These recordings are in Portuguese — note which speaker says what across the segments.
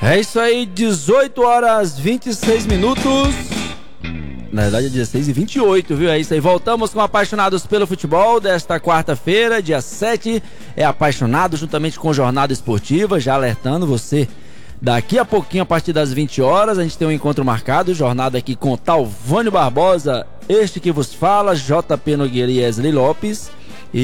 Speaker 1: É isso aí, 18 horas 26 minutos. Na verdade é 16h28, viu? É isso aí, voltamos com Apaixonados pelo Futebol desta quarta-feira, dia 7. É Apaixonado, juntamente com Jornada Esportiva, já alertando você. Daqui a pouquinho, a partir das 20 horas, a gente tem um encontro marcado, jornada aqui com Talvânio Barbosa, este que vos fala, JP Nogueira e Wesley Lopes.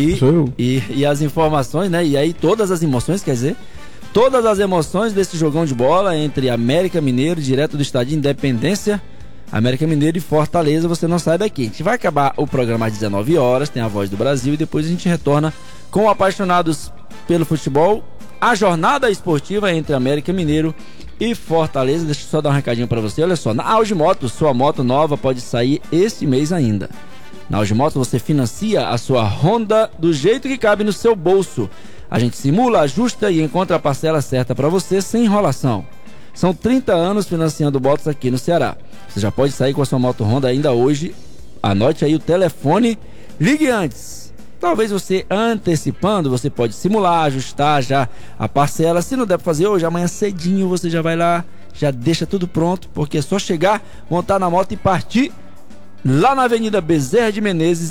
Speaker 1: E as informações, né? E aí todas as emoções, quer dizer, todas as emoções desse jogão de bola entre América Mineiro, direto do estádio Independência, América Mineiro e Fortaleza, você não sai daqui. A gente vai acabar o programa às 19 horas, tem a Voz do Brasil, e depois a gente retorna com Apaixonados pelo Futebol, a jornada esportiva entre América Mineiro e Fortaleza. Deixa eu só dar um recadinho pra você, olha só, na Auge Motos, sua moto nova pode sair este mês ainda. Na Auge Motos você financia a sua Honda do jeito que cabe no seu bolso. A gente simula, ajusta e encontra a parcela certa para você sem enrolação. São 30 anos financiando motos aqui no Ceará. Você já pode sair com a sua moto Honda ainda hoje. Anote aí o telefone, ligue antes. Talvez você antecipando, você pode simular, ajustar já a parcela. Se não der para fazer hoje, amanhã cedinho você já vai lá, já deixa tudo pronto, porque é só chegar, montar na moto e partir lá na Avenida Bezerra de Menezes,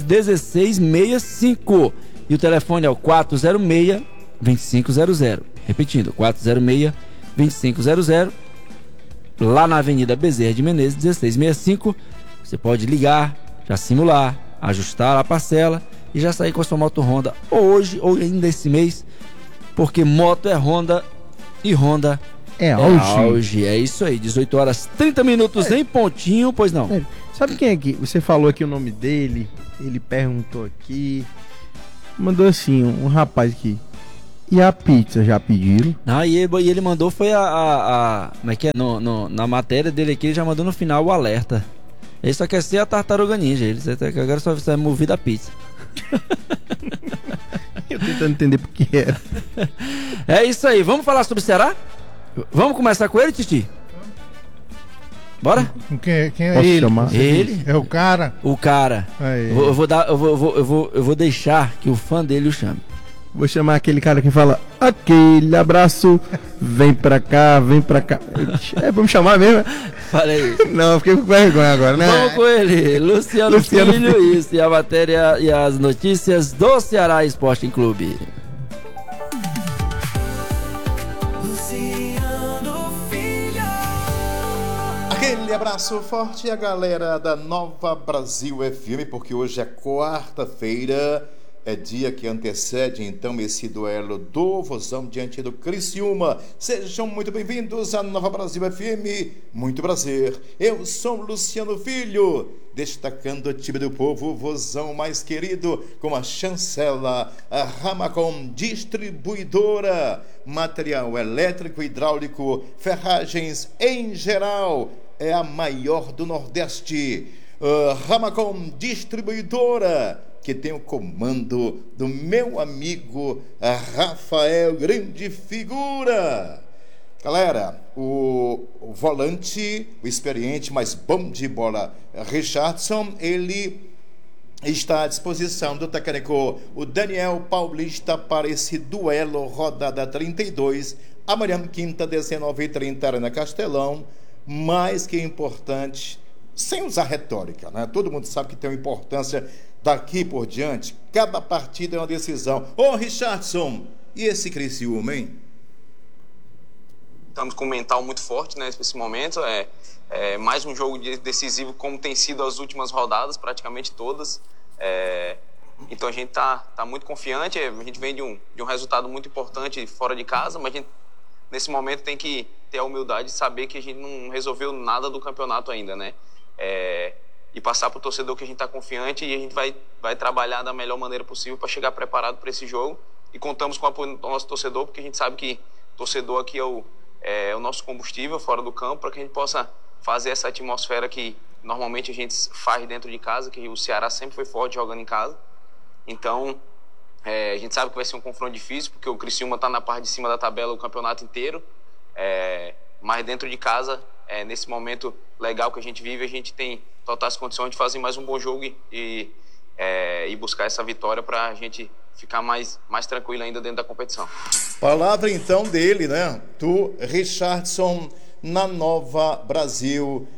Speaker 1: 1665. E o telefone é o 406-2500. Repetindo, 406-2500. Lá na Avenida Bezerra de Menezes, 1665. Você pode ligar, já simular, ajustar a parcela e já sair com a sua moto Honda hoje ou ainda esse mês, porque moto é Honda e Honda é auge. É isso aí, 18 horas 30 minutos em pontinho, pois não.
Speaker 2: Sabe quem é que você falou aqui o nome dele? Ele perguntou aqui, mandou assim, um rapaz aqui. E a pizza, já pediram?
Speaker 1: Não, e ele mandou, foi como é que é? Na matéria dele aqui, ele já mandou no final o alerta. Ele só quer ser a tartaruga ninja, ele agora só é movido a pizza.
Speaker 2: Eu tentando entender por que era.
Speaker 1: É isso aí, vamos falar sobre o Ceará? Vamos começar com ele, Titi? Bora?
Speaker 3: Quem é
Speaker 2: Posso
Speaker 3: ele?
Speaker 2: chamar?
Speaker 1: Ele?
Speaker 3: É o cara?
Speaker 1: O cara.
Speaker 3: Aí.
Speaker 1: Eu vou deixar que o fã dele o chame.
Speaker 2: Vou chamar aquele cara que fala aquele abraço, vem pra cá, vem pra cá. Vamos chamar mesmo?
Speaker 1: Falei.
Speaker 2: Não, eu fiquei com vergonha agora, né?
Speaker 1: Vamos com ele, Luciano Filho, isso, e a matéria e as notícias do Ceará Sporting Clube.
Speaker 4: Luciano Filho.
Speaker 5: Aquele abraço forte à galera da Nova Brasil FM, porque hoje é quarta-feira. É dia que antecede, então, esse duelo do Vozão diante do Criciúma. Sejam muito bem-vindos à Nova Brasil FM. Muito prazer. Eu sou Luciano Filho, destacando o time do povo, Vozão mais querido, com a chancela, a Ramacom Distribuidora, material elétrico, hidráulico, ferragens em geral. É a maior do Nordeste. Ramacom Distribuidora, que tem o comando do meu amigo Rafael, grande figura. Galera, o volante, o experiente, mas bom de bola, Richardson, ele está à disposição do técnico, o Daniel Paulista, para esse duelo, rodada 32, amanhã, quinta, 19h30, Arena Castelão. Mais que importante, sem usar retórica, né? Todo mundo sabe que tem uma importância daqui por diante. Cada partida é uma decisão. Ô, Richardson, e esse Criciúma, hein?
Speaker 6: Estamos com um mental muito forte, né, nesse momento. É mais um jogo decisivo, como tem sido as últimas rodadas, praticamente todas. Então a gente tá muito confiante. A gente vem de um resultado muito importante fora de casa, mas a gente, nesse momento, tem que ter a humildade de saber que a gente não resolveu nada do campeonato ainda, né? E passar para o torcedor que a gente está confiante, e a gente vai trabalhar da melhor maneira possível para chegar preparado para esse jogo. E contamos com o apoio do nosso torcedor, porque a gente sabe que o torcedor aqui é o nosso combustível fora do campo, para que a gente possa fazer essa atmosfera que normalmente a gente faz dentro de casa, que o Ceará sempre foi forte jogando em casa. Então, a gente sabe que vai ser um confronto difícil, porque o Criciúma está na parte de cima da tabela o campeonato inteiro. Mas dentro de casa, nesse momento legal que a gente vive, a gente tem totais condições de fazer mais um bom jogo e e buscar essa vitória para a gente ficar mais tranquilo ainda dentro da competição.
Speaker 5: Palavra então dele, né? Do Richardson na Nova Brasil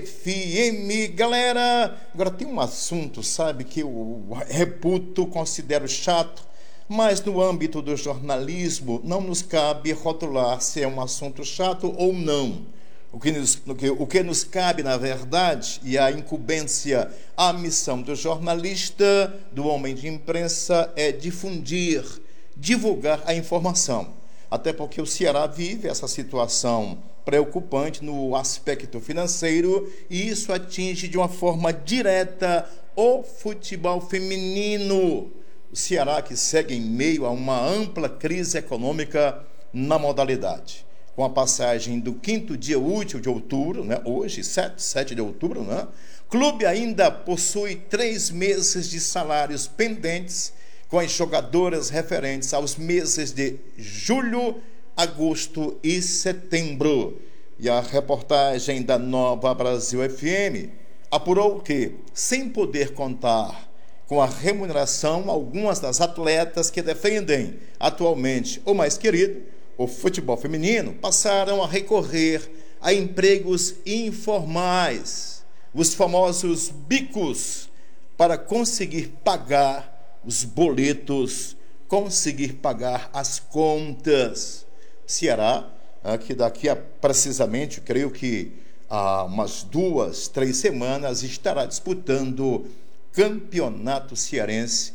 Speaker 5: FM. Galera, agora tem um assunto, sabe, que eu reputo, considero chato, mas no âmbito do jornalismo não nos cabe rotular se é um assunto chato ou não. O que nos cabe, na verdade, e a incumbência, a missão do jornalista, do homem de imprensa, é difundir, divulgar a informação. Até porque o Ceará vive essa situação preocupante no aspecto financeiro e isso atinge de uma forma direta o futebol feminino. O Ceará que segue em meio a uma ampla crise econômica na modalidade. Com a passagem do 5º dia útil de outubro, né? Hoje, 7 de outubro, né? O clube ainda possui 3 meses de salários pendentes com as jogadoras referentes aos meses de julho, agosto e setembro. E a reportagem da Nova Brasil FM apurou que, sem poder contar com a remuneração, algumas das atletas que defendem atualmente o mais querido, o futebol feminino, passaram a recorrer a empregos informais, os famosos bicos, para conseguir pagar os boletos, conseguir pagar as contas. Ceará, que daqui a precisamente, creio que há umas 2-3 semanas, estará disputando Campeonato Cearense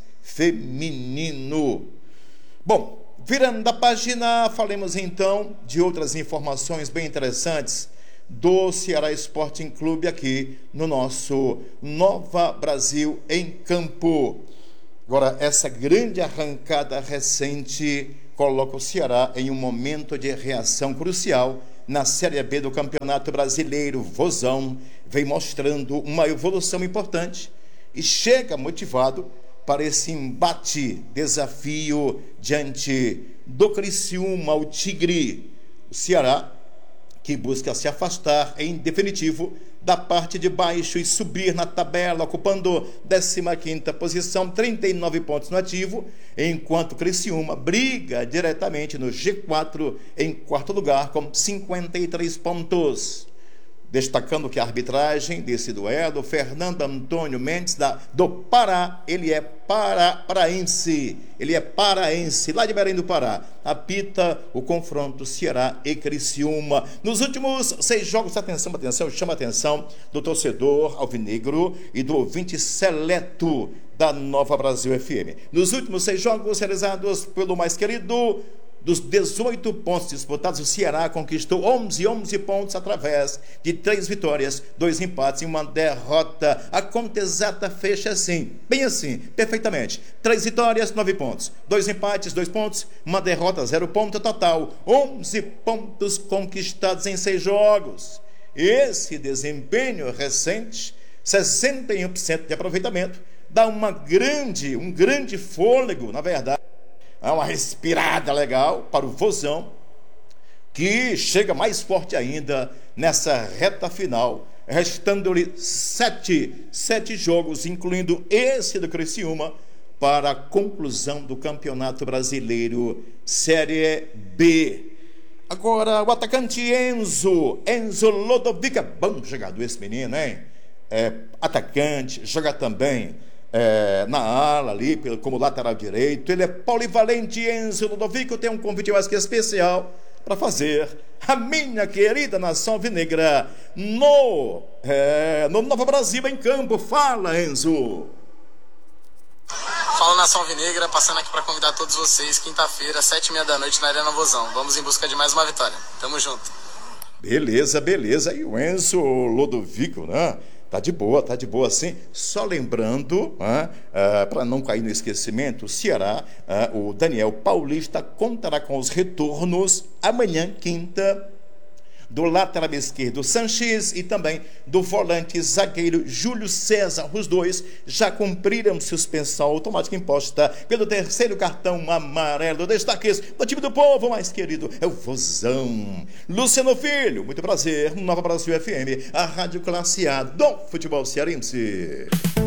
Speaker 5: Feminino. Bom, virando a página, falemos então de outras informações bem interessantes do Ceará Sporting Clube aqui no nosso Nova Brasil em Campo. Agora, essa grande arrancada recente coloca o Ceará em um momento de reação crucial na Série B do Campeonato Brasileiro. Vozão vem mostrando uma evolução importante e chega motivado para esse embate, desafio diante do Criciúma, o Tigre. O Ceará, que busca se afastar em definitivo da parte de baixo e subir na tabela, ocupando 15ª posição, 39 pontos no ativo, enquanto Criciúma briga diretamente no G4 em 4º lugar com 53 pontos. Destacando que a arbitragem desse duelo, Fernando Antônio Mendes, do Pará, ele é paraense, lá de Belém do Pará, apita o confronto Ceará e Criciúma. Nos últimos 6 jogos, atenção, chama a atenção do torcedor alvinegro e do ouvinte seleto da Nova Brasil FM. Nos últimos 6 jogos realizados pelo mais querido, dos 18 pontos disputados, o Ceará conquistou 11 pontos através de 3 vitórias, 2 empates e 1 derrota. A conta exata fecha assim, bem assim, perfeitamente. 3 vitórias, 9 pontos. 2 empates, 2 pontos. 1 derrota, 0 ponto. Total, 11 pontos conquistados em 6 jogos. Esse desempenho recente, 61% de aproveitamento, dá um grande fôlego, na verdade. É uma respirada legal para o Vozão, que chega mais forte ainda nessa reta final, restando-lhe 7 jogos, incluindo esse do Criciúma, para a conclusão do Campeonato Brasileiro Série B. Agora, o atacante Enzo Lodovic, é bom jogador esse menino, hein? É atacante, joga também na ala ali, como lateral direito. Ele é polivalente. Enzo Lodovico tem um convite mais que especial para fazer a minha querida nação alvinegra no Nova Brasil em Campo. Fala, Enzo.
Speaker 3: Fala, nação alvinegra, passando aqui para convidar todos vocês, quinta-feira, 7h30 da noite na Arena Vozão. Vamos em busca de mais uma vitória. Tamo junto.
Speaker 5: Beleza. E o Enzo Lodovico, né? Tá de boa sim. Só lembrando, para não cair no esquecimento, o Ceará, o Daniel Paulista contará com os retornos amanhã, quinta, do lateral esquerdo Sanches e também do volante zagueiro Júlio César. Os dois já cumpriram suspensão automática imposta pelo 3º cartão amarelo. Destaques do time do povo mais querido é o Vozão. Luciano Filho, muito prazer, Nova Brasil FM, a rádio classe A do futebol cearense.